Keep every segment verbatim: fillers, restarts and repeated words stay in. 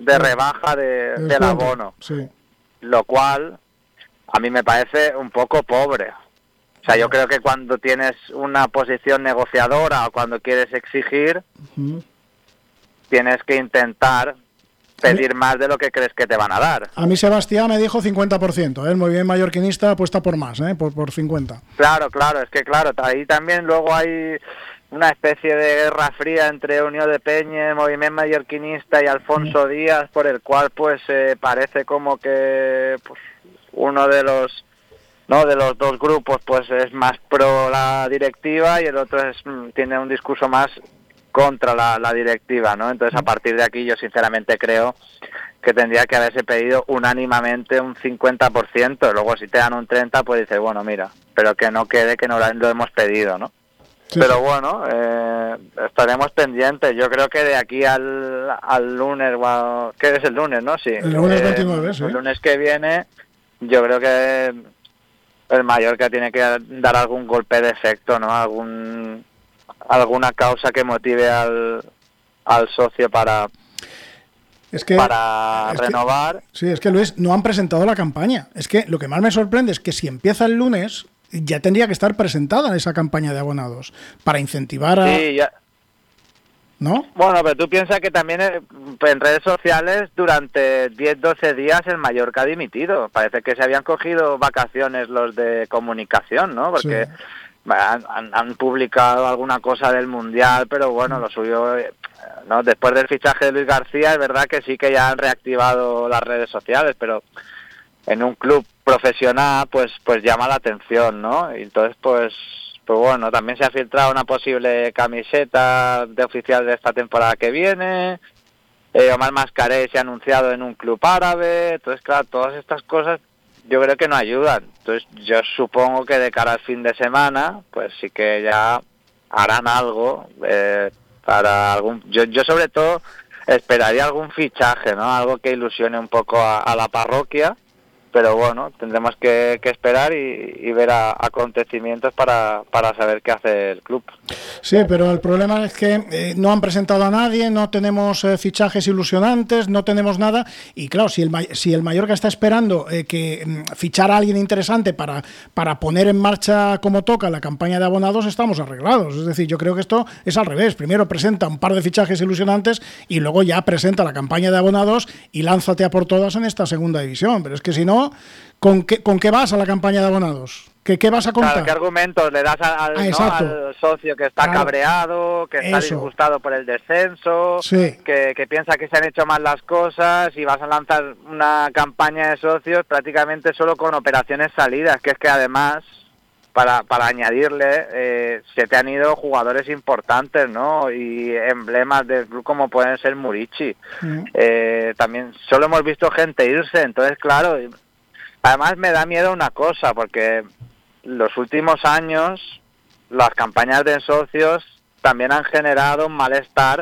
de rebaja de, del abono, sí. Lo cual a mí me parece un poco pobre. O sea, yo creo que cuando tienes una posición negociadora o cuando quieres exigir, uh-huh. tienes que intentar pedir mí, más de lo que crees que te van a dar. A mí Sebastián me dijo cincuenta por ciento, ¿eh? El movimiento mallorquinista apuesta por más, ¿eh? por, por cincuenta. Claro, claro, es que claro, ahí también luego hay una especie de guerra fría entre Unión de Peña, Movimiento Mallorquinista y Alfonso uh-huh. Díaz, por el cual pues eh, parece como que pues, uno de los no de los dos grupos pues es más pro la directiva y el otro es tiene un discurso más contra la, la directiva, ¿no? Entonces a partir de aquí yo sinceramente creo que tendría que haberse pedido unánimemente un cincuenta por ciento, luego si te dan un treinta pues dices, bueno, mira, pero que no quede que no lo hemos pedido, ¿no? Sí, pero bueno, eh, estaremos pendientes. Yo creo que de aquí al, al lunes, wow, ¿qué es el lunes, no? Sí. El lunes veintinueve, eh, sí. El lunes que viene, yo creo que el Mallorca tiene que dar algún golpe de efecto, ¿no? Algún alguna causa que motive al, al socio para es que, para es renovar. Que, sí, es que Luis, no han presentado la campaña. Es que lo que más me sorprende es que si empieza el lunes ya tendría que estar presentada esa campaña de abonados para incentivar a... Sí, ya. ¿No? Bueno, pero tú piensas que también en redes sociales durante diez doce días el Mallorca ha dimitido. Parece que se habían cogido vacaciones los de comunicación, ¿no? Porque sí. han, han publicado alguna cosa del Mundial, pero bueno, lo suyo... ¿no? Después del fichaje de Luis García es verdad que sí que ya han reactivado las redes sociales, pero en un club profesional pues pues llama la atención, ¿no? Y entonces pues pues bueno, también se ha filtrado una posible camiseta de oficial de esta temporada que viene. eh, Omar Mascaré se ha anunciado en un club árabe. Entonces claro, todas estas cosas yo creo que no ayudan. Entonces yo supongo que de cara al fin de semana pues sí que ya harán algo eh, para algún yo yo sobre todo esperaría algún fichaje, ¿no? Algo que ilusione un poco a, a la parroquia. Pero bueno, tendremos que, que esperar y, y ver a, acontecimientos para, para saber qué hace el club. Sí, pero el problema es que eh, no han presentado a nadie, no tenemos eh, fichajes ilusionantes, no tenemos nada. Y claro, si el, si el Mallorca está esperando eh, que mm, fichar a alguien interesante para, para poner en marcha como toca la campaña de abonados, estamos arreglados. Es decir, yo creo que esto es al revés. Primero presenta un par de fichajes ilusionantes y luego ya presenta la campaña de abonados y lánzate a por todas en esta segunda división. Pero es que si no, ¿con qué, con qué vas a la campaña de abonados? ¿Qué, qué vas a contar? Claro, ¿qué argumentos le das al, ah, ¿no? al socio que está claro. cabreado, que está Eso. disgustado por el descenso, sí. que, que piensa que se han hecho mal las cosas y vas a lanzar una campaña de socios prácticamente solo con operaciones salidas? Que es que además, para, para añadirle, eh, se te han ido jugadores importantes, ¿no? Y emblemas del club como pueden ser Murici. Mm. Eh, también solo hemos visto gente irse, entonces claro, además me da miedo una cosa, porque los últimos años las campañas de socios también han generado un malestar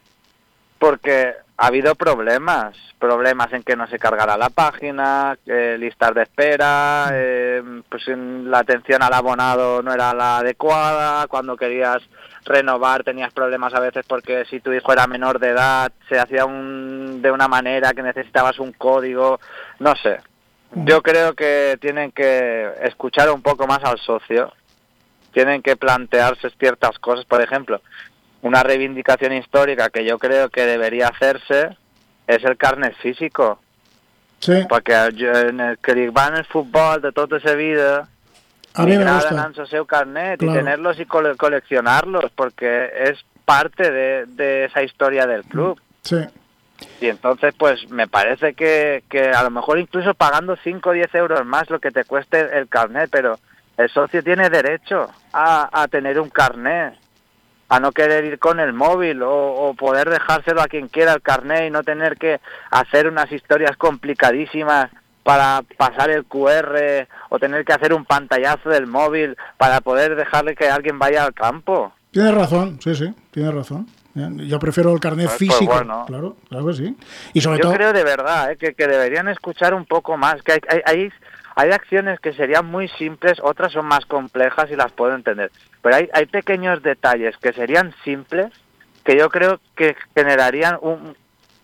porque ha habido problemas, problemas en que no se cargará la página, eh, listas de espera, eh, pues la atención al abonado no era la adecuada, cuando querías renovar tenías problemas a veces porque si tu hijo era menor de edad se hacía un, de una manera que necesitabas un código, no sé. Yo creo que tienen que escuchar un poco más al socio, tienen que plantearse ciertas cosas, por ejemplo, una reivindicación histórica que yo creo que debería hacerse es el carnet físico. Sí. Porque yo, en el que va en el fútbol de tota la vida, a mí me gusta en el seu carnet claro. y tenerlos y cole- coleccionarlos, porque es parte de, de esa historia del club. Sí. Y entonces, pues, me parece que, que a lo mejor incluso pagando cinco o diez euros más lo que te cueste el carnet, pero el socio tiene derecho a, a tener un carnet, a no querer ir con el móvil o, o poder dejárselo a quien quiera el carnet y no tener que hacer unas historias complicadísimas para pasar el cu erre o tener que hacer un pantallazo del móvil para poder dejarle que alguien vaya al campo. Tienes razón, sí, sí, tienes razón. Yo prefiero el carnet pues, físico, pues bueno. claro, claro que sí. Y sobre Yo todo... creo de verdad ¿eh? que, que deberían escuchar un poco más, que hay, hay, hay, hay acciones que serían muy simples, otras son más complejas y las puedo entender, pero hay, hay pequeños detalles que serían simples, que yo creo que generarían un,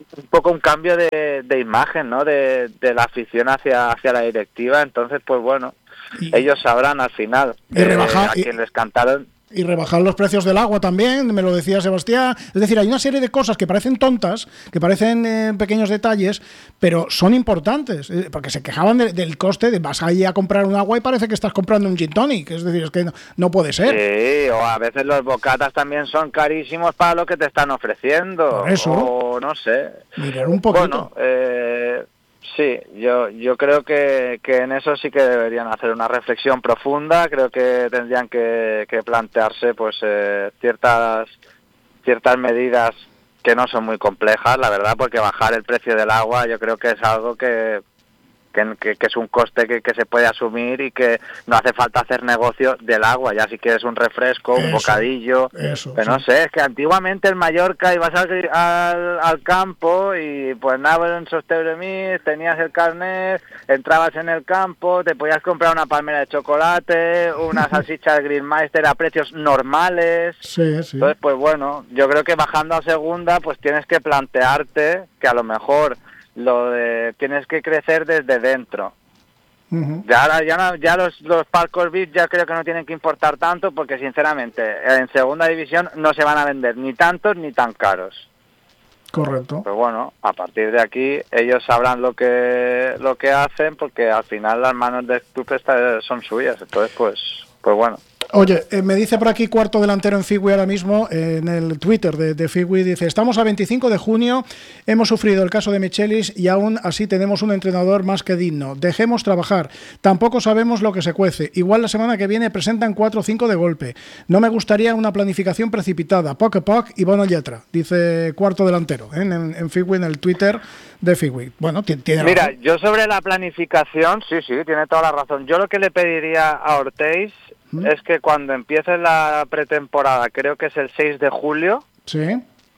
un poco un cambio de, de imagen, ¿no? De, de la afición hacia, hacia la directiva. Entonces, pues bueno, y, ellos sabrán al final y rebajar, eh, a quien les cantaron. Y rebajar los precios del agua también, me lo decía Sebastián. Es decir, hay una serie de cosas que parecen tontas, que parecen eh, pequeños detalles, pero son importantes, eh, porque se quejaban de, del coste de vas ahí a comprar un agua y parece que estás comprando un gin tonic. Es decir, es que no, no puede ser. Sí, o a veces los bocatas también son carísimos para lo que te están ofreciendo. Por eso. O no sé. Mirar un poquito. Bueno, eh... Sí, yo yo creo que, que en eso sí que deberían hacer una reflexión profunda. Creo que tendrían que, que plantearse pues eh, ciertas ciertas medidas que no son muy complejas, la verdad, porque bajar el precio del agua yo creo que es algo que que, que, que es un coste que, que se puede asumir y que no hace falta hacer negocio del agua, ya si quieres un refresco, un eso, bocadillo, eso, pero no sí. sé, es que antiguamente en Mallorca ibas al, al, al campo y pues nada, en Sostebremís, tenías el carnet, entrabas en el campo, te podías comprar una palmera de chocolate, una salchicha de Grillmeister a precios normales, sí, sí. Entonces pues bueno, yo creo que bajando a segunda pues tienes que plantearte que a lo mejor lo de tienes que crecer desde dentro. Uh-huh. Ya, ya, ya los, los palcos V I P ya creo que no tienen que importar tanto porque sinceramente en segunda división no se van a vender ni tantos ni tan caros. Correcto. Pero bueno, a partir de aquí ellos sabrán lo que lo que hacen porque al final las manos del club son suyas. Entonces pues pues bueno. Oye, eh, me dice por aquí Cuarto Delantero en Figui ahora mismo, eh, en el Twitter de, de Figui, dice, estamos a veinticinco de junio, hemos sufrido el caso de Michelis y aún así tenemos un entrenador más que digno. Dejemos trabajar. Tampoco sabemos lo que se cuece. Igual la semana que viene presentan cuatro o cinco de golpe. No me gustaría una planificación precipitada. Poc a poc y bona lletra, dice Cuarto Delantero, ¿eh? en, en Figui, en el Twitter de Figui. Bueno, tiene Mira, razón. Yo sobre la planificación, sí, sí, tiene toda la razón. Yo lo que le pediría a Ortiz ¿Mm? es que cuando empiece la pretemporada, creo que es el seis de julio. Sí.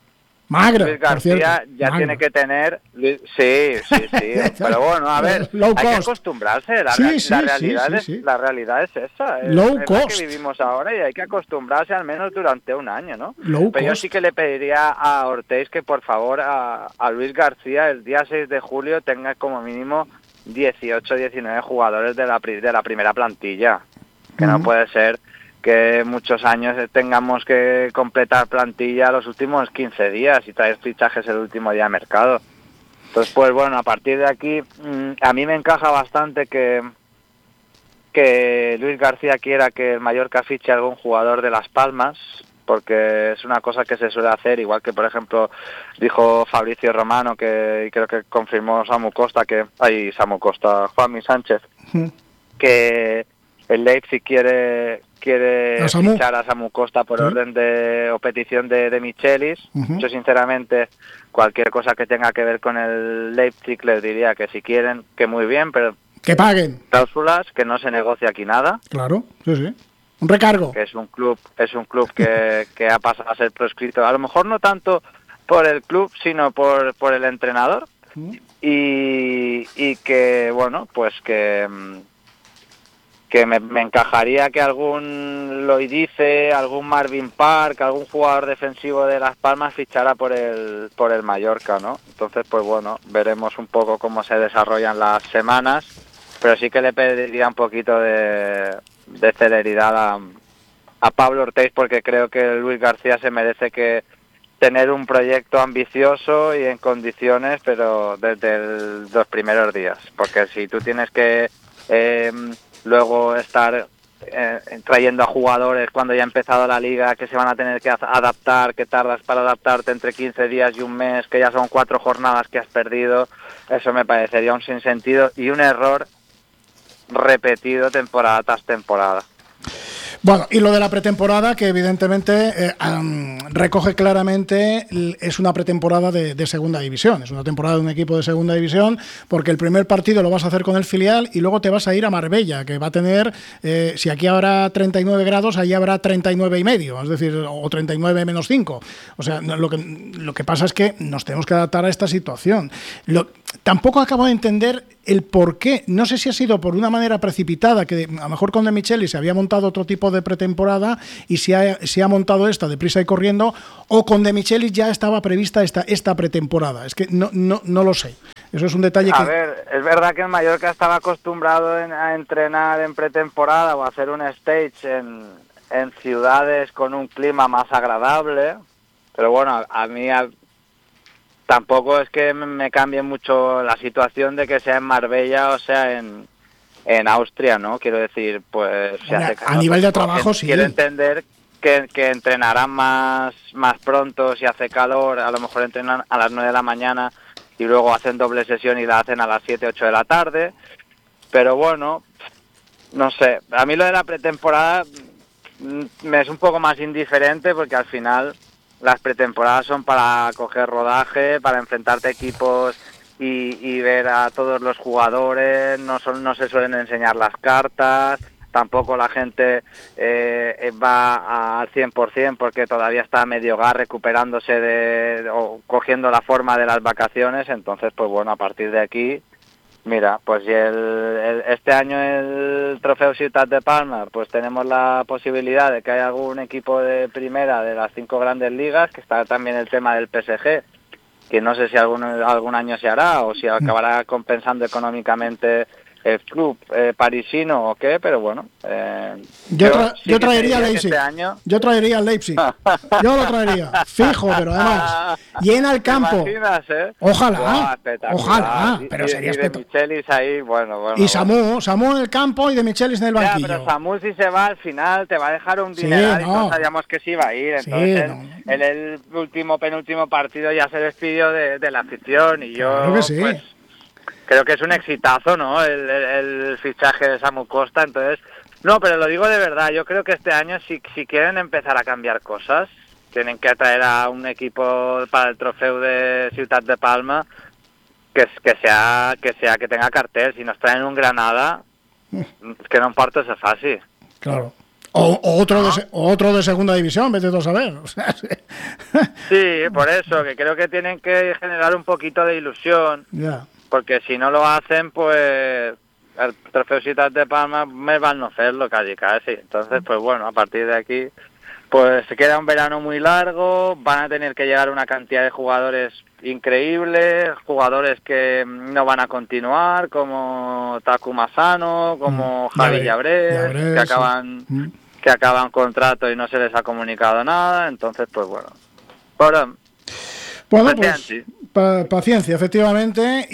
Magra, Luis García ya Magra. tiene que tener... Sí, sí, sí. Pero bueno, a ver, Low hay cost. que acostumbrarse. La, sí, real, sí, la, realidad sí, es, sí, sí. la realidad es esa. Low es, cost. Es la que vivimos ahora y hay que acostumbrarse al menos durante un año, ¿no? Low Pero cost. yo sí que le pediría a Ortiz que por favor a, a Luis García el día seis de julio tenga como mínimo dieciocho, diecinueve jugadores de la, de la primera plantilla. Que uh-huh. no puede ser que muchos años tengamos que completar plantilla los últimos quince días y traer fichajes el último día de mercado. Entonces, pues bueno, a partir de aquí, a mí me encaja bastante que, que Luis García quiera que el Mallorca fiche a algún jugador de Las Palmas, porque es una cosa que se suele hacer, igual que, por ejemplo, dijo Fabricio Romano, que y creo que confirmó Samu Costa, que ay, Samu Costa, Juanmi Sánchez, uh-huh. que el Leipzig quiere... quiere ¿A Samu? fichar a Samu Costa por ¿Sí? orden de o petición de, de Michelis. Uh-huh. Yo sinceramente cualquier cosa que tenga que ver con el Leipzig les diría que si quieren, que muy bien, pero que paguen cláusulas, que no se negocie aquí nada. Claro, sí, sí. Un recargo. Que es un club, es un club que, que ha pasado a ser proscrito. A lo mejor no tanto por el club, sino por, por el entrenador. Uh-huh. Y, y que, bueno, pues que... que me, me encajaría que algún Loidice, algún Marvin Park, algún jugador defensivo de Las Palmas fichara por el por el Mallorca, ¿no? Entonces, pues bueno, veremos un poco cómo se desarrollan las semanas, pero sí que le pediría un poquito de, de celeridad a, a Pablo Ortiz, porque creo que Luis García se merece que tener un proyecto ambicioso y en condiciones, pero desde el, los primeros días, porque si tú tienes que... Eh, luego estar eh, trayendo a jugadores cuando ya ha empezado la liga que se van a tener que adaptar, que tardas para adaptarte entre quince días y un mes, que ya son cuatro jornadas que has perdido, eso me parecería un sinsentido y un error repetido temporada tras temporada. Bueno, y lo de la pretemporada, que evidentemente eh, um, recoge claramente, es una pretemporada de, de segunda división, es una temporada de un equipo de segunda división, porque el primer partido lo vas a hacer con el filial y luego te vas a ir a Marbella, que va a tener, eh, si aquí habrá treinta y nueve grados, allí habrá treinta y nueve y medio, es decir, o treinta y nueve menos cinco. O sea, lo que, lo que pasa es que nos tenemos que adaptar a esta situación. Lo, tampoco acabo de entender el por qué. No sé si ha sido por una manera precipitada, que a lo mejor con De Michelis se había montado otro tipo de pretemporada y se ha, se ha montado esta deprisa y corriendo, o con De Michelis ya estaba prevista esta, esta pretemporada. Es que no, no, no lo sé. Eso es un detalle a que... A ver, es verdad que el Mallorca estaba acostumbrado en, a entrenar en pretemporada o a hacer un stage en, en ciudades con un clima más agradable, pero bueno, a, a mí... A, tampoco es que me cambie mucho la situación de que sea en Marbella o sea en, en Austria, ¿no? Quiero decir, pues... Se Hombre, hace calor, a nivel de pues, trabajo, sí. Quiero entender que, que entrenarán más, más pronto si hace calor, a lo mejor entrenan a las nueve de la mañana y luego hacen doble sesión y la hacen a las siete, ocho de la tarde. Pero bueno, no sé, a mí lo de la pretemporada me es un poco más indiferente porque al final... Las pretemporadas son para coger rodaje, para enfrentarte a equipos y, y ver a todos los jugadores, no son, no se suelen enseñar las cartas, tampoco la gente eh, va al cien por ciento porque todavía está a medio gas recuperándose de, o cogiendo la forma de las vacaciones, entonces pues bueno, a partir de aquí... Mira, pues si el, el, este año el Trofeo Ciutat de Palma, pues tenemos la posibilidad de que haya algún equipo de primera de las cinco grandes ligas, que está también el tema del P S G, que no sé si algún, algún año se hará o si acabará compensando económicamente el club eh, parisino o qué, pero bueno. Eh, yo, tra sí yo traería Leipzig. Este año... Yo traería al Leipzig. Yo lo traería. Fijo, pero además llena el campo. ¿Eh? Ojalá. Wow, ojalá. Y, pero y, sería y de Michelis ahí, bueno, bueno. Y Samu, bueno. Samu en el campo y De Michelis en el banquillo. Ya, pero Samu si se va al final te va a dejar un dineral sí, no. y todos sabíamos que sí iba a ir. Entonces sí, no. en el último, penúltimo partido ya se despidió de, de la afición y yo claro que sí. pues creo que es un exitazo, ¿no? El, el, el fichaje de Samu Costa, entonces... No, pero lo digo de verdad, yo creo que este año si, si quieren empezar a cambiar cosas, tienen que atraer a un equipo para el trofeo de Ciutat de Palma que, que sea que sea que tenga cartel. Si nos traen un Granada, que no importa ese fácil. Claro. O, o otro ¿no? de o otro de segunda división, vete tú a saber. O sea, sí. sí, por eso, que creo que tienen que generar un poquito de ilusión. Ya. Yeah. Porque si no lo hacen, pues el Trofeo Ciutat de Palma me van a hacerlo casi casi. Entonces, pues bueno, a partir de aquí, pues se queda un verano muy largo, van a tener que llegar una cantidad de jugadores increíbles, jugadores que no van a continuar, como Takuma Sano, como mm, Javi Llabrés, que acaban sí. que acaban contrato y no se les ha comunicado nada. Entonces, pues bueno, bueno, bueno pues... Pa paciencia, efectivamente,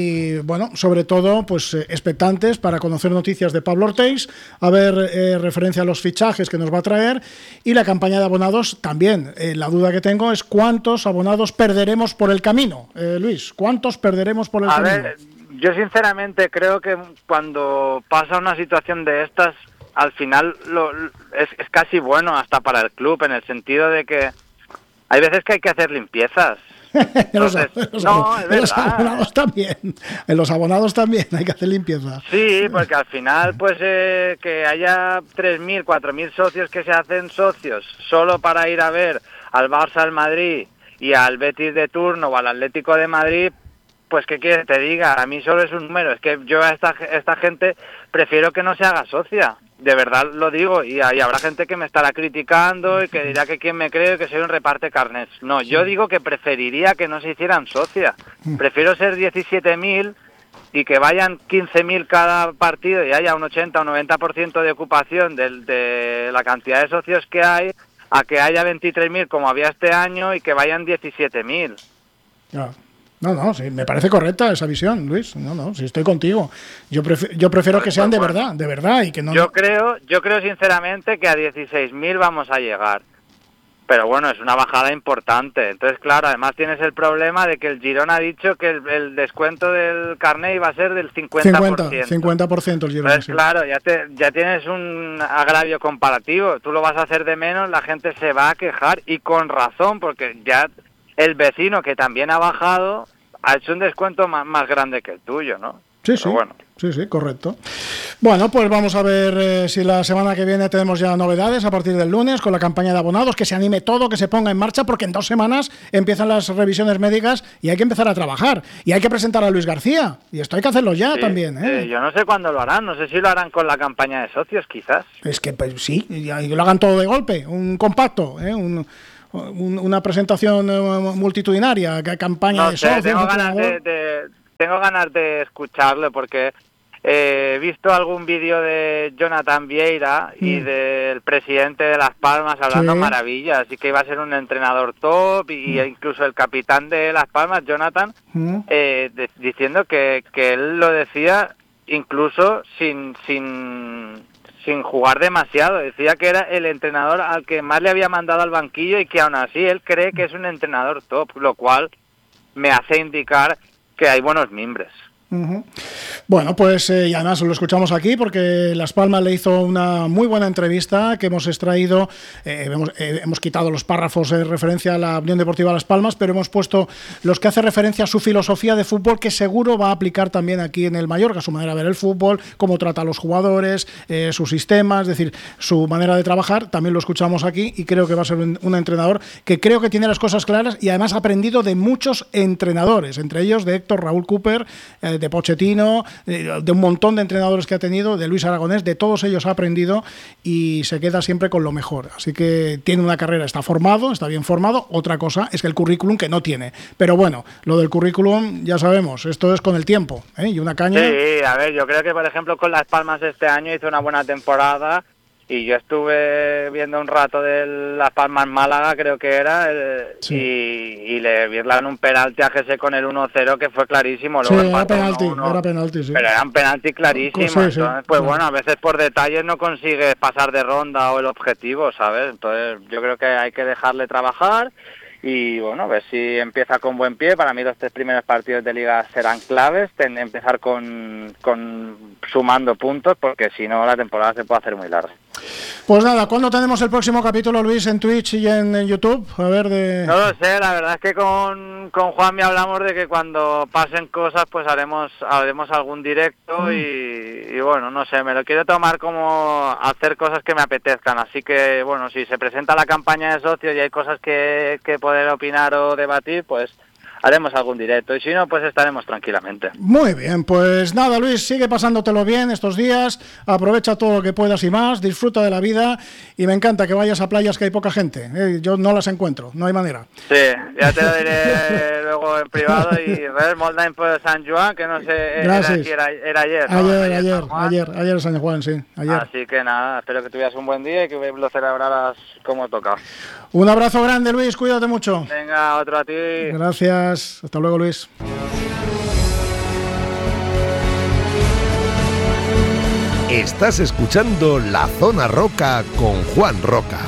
y bueno, sobre todo, pues eh, expectantes para conocer noticias de Pablo Ortiz, a ver eh, referencia a los fichajes que nos va a traer y la campaña de abonados también. Eh, la duda que tengo es cuántos abonados perderemos por el camino, eh, Luis, ¿cuántos perderemos por el a camino? Ver, yo sinceramente creo que cuando pasa una situación de estas, al final lo, es, es casi bueno hasta para el club, en el sentido de que hay veces que hay que hacer limpiezas. Entonces, los, los, no, es en los abonados también, en los abonados también hay que hacer limpieza. Sí, porque al final pues eh, que haya tres mil, cuatro mil socios que se hacen socios solo para ir a ver al Barça, al Madrid y al Betis de turno o al Atlético de Madrid, pues qué quieres que te diga, a mí solo es un número, es que yo a esta, esta gente prefiero que no se haga socia. De verdad lo digo, y, y habrá gente que me estará criticando y que dirá que quién me cree que soy un reparte carnets. No, yo digo que preferiría que no se hicieran socia. Prefiero ser diecisiete mil y que vayan quince mil cada partido y haya un ochenta o noventa por ciento de ocupación de, de la cantidad de socios que hay, a que haya veintitrés mil como había este año y que vayan diecisiete mil. Ya. No, no, sí, me parece correcta esa visión, Luis. No, no, sí, estoy contigo. Yo, pref yo prefiero que sean de verdad, de verdad. y que no. Yo creo, yo creo sinceramente que a dieciséis mil vamos a llegar. Pero bueno, es una bajada importante. Entonces, claro, además tienes el problema de que el Girona ha dicho que el, el descuento del carnet iba a ser del cincuenta por ciento. cincuenta por ciento el Girona. Entonces, sí. Claro, ya, te, ya tienes un agravio comparativo. Tú lo vas a hacer de menos, la gente se va a quejar y con razón, porque ya... El vecino, que también ha bajado, ha hecho un descuento más, más grande que el tuyo, ¿no? Sí, sí. Bueno. Sí, sí, correcto. Bueno, pues vamos a ver eh, si la semana que viene tenemos ya novedades a partir del lunes con la campaña de abonados, que se anime todo, que se ponga en marcha, porque en dos semanas empiezan las revisiones médicas y hay que empezar a trabajar. Y hay que presentar a Luis García. Y esto hay que hacerlo ya sí, también. ¿eh? Eh, yo no sé cuándo lo harán, no sé si lo harán con la campaña de socios, quizás. Es que pues, sí, y, y lo hagan todo de golpe, un compacto, ¿eh? un... una presentación multitudinaria, campaña no de sé, socios. Tengo ganas de, de, tengo ganas de escucharlo porque eh, he visto algún vídeo de Jonathan Vieira mm. y del presidente de Las Palmas hablando sí. maravillas, y que iba a ser un entrenador top, y mm. incluso el capitán de Las Palmas, Jonathan, mm. eh, de, diciendo que, que él lo decía incluso sin... sin sin jugar demasiado, decía que era el entrenador al que más le había mandado al banquillo y que aún así él cree que es un entrenador top, lo cual me hace indicar que hay buenos mimbres. Uh-huh. Bueno, pues eh, y además lo escuchamos aquí porque Las Palmas le hizo una muy buena entrevista que hemos extraído, eh, hemos, eh, hemos quitado los párrafos de referencia a la Unión Deportiva Las Palmas, pero hemos puesto los que hace referencia a su filosofía de fútbol, que seguro va a aplicar también aquí en el Mallorca, su manera de ver el fútbol, cómo trata a los jugadores, eh, sus sistemas, es decir, su manera de trabajar. También lo escuchamos aquí y creo que va a ser un, un entrenador que creo que tiene las cosas claras y además ha aprendido de muchos entrenadores, entre ellos de Héctor Raúl Cooper, eh, de Pochettino, de un montón de entrenadores que ha tenido, de Luis Aragonés, de todos ellos ha aprendido y se queda siempre con lo mejor. Así que tiene una carrera, está formado, está bien formado. Otra cosa es que el currículum que no tiene. Pero bueno, lo del currículum ya sabemos, esto es con el tiempo, ¿eh? Y una caña. Sí, a ver, yo creo que por ejemplo con Las Palmas este año hizo una buena temporada. Y yo estuve viendo un rato de Las Palmas Málaga, creo que era, eh, sí. y, y le virlan un penalti a G S con el uno cero que fue clarísimo. Luego sí, era penalti, uno uno, era penalti, sí. Pero era un penalti clarísimo. Sí, sí, entonces, pues sí. bueno, a veces por detalles no consigues pasar de ronda o el objetivo, ¿sabes? Entonces yo creo que hay que dejarle trabajar. Y bueno, a ver si empieza con buen pie. Para mí los tres primeros partidos de Liga serán claves, ten, empezar con, con sumando puntos, porque si no la temporada se puede hacer muy larga. Pues nada, ¿cuándo tenemos el próximo capítulo, Luis, en Twitch y en, en YouTube? A ver, de... No lo sé, la verdad es que con, con Juanmi hablamos de que cuando pasen cosas pues haremos haremos algún directo mm. y, y bueno, no sé, me lo quiero tomar como hacer cosas que me apetezcan, así que bueno, si se presenta la campaña de socios y hay cosas que, que poder opinar o debatir, pues haremos algún directo, y si no, pues estaremos tranquilamente. Muy bien, pues nada, Luis, sigue pasándotelo bien estos días, aprovecha todo lo que puedas y más, disfruta de la vida, y me encanta que vayas a playas que hay poca gente, ¿eh? Yo no las encuentro, no hay manera. Sí, ya te lo diré luego en privado, y ver Moldain por San Juan, que no sé, era, era, era ayer, ¿no? Ayer, ayer, ayer, ayer en San Juan, sí, ayer. Así que nada, espero que tuvieras un buen día y que lo celebraras como toca. Un abrazo grande, Luis, cuídate mucho. Venga, otro a ti. Gracias, hasta luego, Luis. Estás escuchando La Zona Roca con Juan Roca.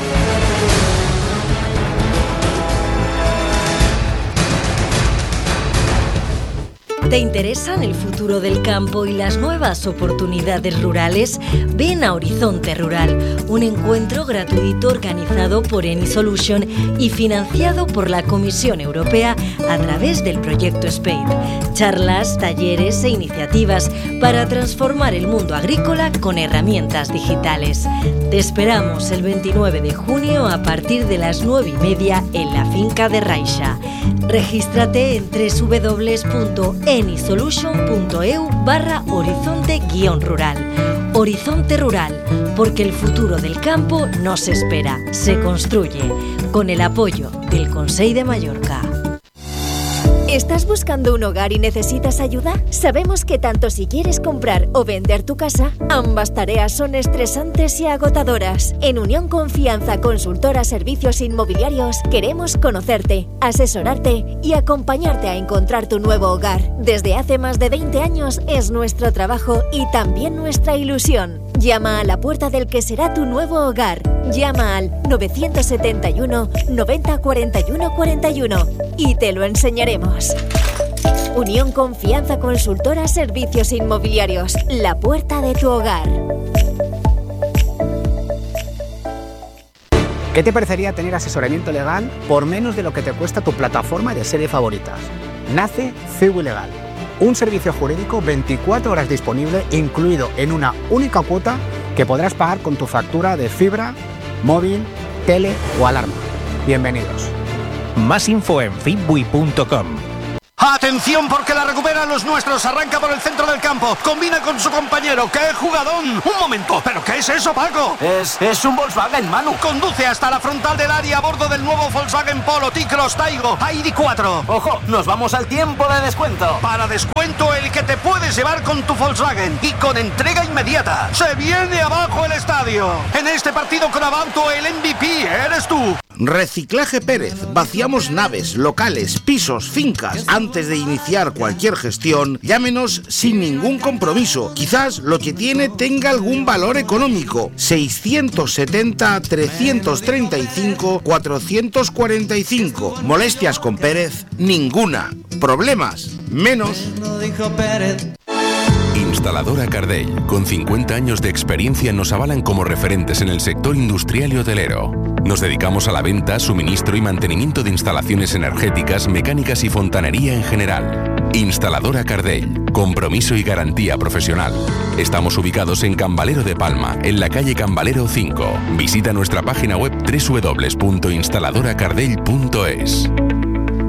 ¿Te interesan el futuro del campo y las nuevas oportunidades rurales? Ven a Horizonte Rural, un encuentro gratuito organizado por Eni Solution y financiado por la Comisión Europea a través del proyecto SPADE. Charlas, talleres e iniciativas para transformar el mundo agrícola con herramientas digitales. Te esperamos el veintinueve de junio a partir de las nueve y media en la finca de Raixa. Regístrate en doble u doble u doble u punto enisolution punto e u barra horizonte guión rural. Horizonte Rural, porque el futuro del campo no se espera, se construye, con el apoyo del Consell de Mallorca. ¿Estás buscando un hogar y necesitas ayuda? Sabemos que tanto si quieres comprar o vender tu casa, ambas tareas son estresantes y agotadoras. En Unión Confianza Consultora Servicios Inmobiliarios queremos conocerte, asesorarte y acompañarte a encontrar tu nuevo hogar. Desde hace más de veinte años es nuestro trabajo y también nuestra ilusión. Llama a la puerta del que será tu nuevo hogar. Llama al nueve siete uno, noventa, cuarenta y uno, cuarenta y uno y te lo enseñaremos. Unión Confianza Consultora Servicios Inmobiliarios, la puerta de tu hogar. ¿Qué te parecería tener asesoramiento legal por menos de lo que te cuesta tu plataforma de serie favoritas? Nace C E U Legal. Un servicio jurídico veinticuatro horas disponible, incluido en una única cuota que podrás pagar con tu factura de fibra, móvil, tele o alarma. Bienvenidos. Más info en fitbui punto com. ¡Atención porque la recuperan los nuestros! Arranca por el centro del campo, combina con su compañero. ¡Qué jugadón! ¡Un momento! ¿Pero qué es eso, Paco? Es, es un Volkswagen, Manu. Conduce hasta la frontal del área a bordo del nuevo Volkswagen Polo, T-Cross, Taigo, I D cuatro. ¡Ojo! Nos vamos al tiempo de descuento. Para descuento el que te puedes llevar con tu Volkswagen y con entrega inmediata. ¡Se viene abajo el estadio! En este partido con Abauto el M V P eres tú. Reciclaje Pérez. Vaciamos naves, locales, pisos, fincas. Antes de iniciar cualquier gestión, llámenos sin ningún compromiso. Quizás lo que tiene tenga algún valor económico. seiscientos setenta, trescientos treinta y cinco, cuatrocientos cuarenta y cinco. Molestias con Pérez, ninguna. Problemas, menos. Instaladora Cardell, con cincuenta años de experiencia, nos avalan como referentes en el sector industrial y hotelero. Nos dedicamos a la venta, suministro y mantenimiento de instalaciones energéticas, mecánicas y fontanería en general. Instaladora Cardell, compromiso y garantía profesional. Estamos ubicados en Cambalero de Palma, en la calle Cambalero cinco. Visita nuestra página web doble u doble u doble u punto instaladora cardell punto es.